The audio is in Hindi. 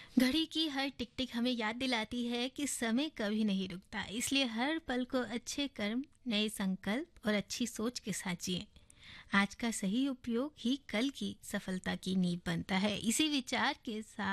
घड़ी की हर टिक टिक हमें याद दिलाती है कि समय कभी नहीं रुकता, इसलिए हर पल को अच्छे कर्म, नए संकल्प और अच्छी सोच के साथ जिएं। आज का सही उपयोग ही कल की सफलता की नींव बनता है। इसी विचार के साथ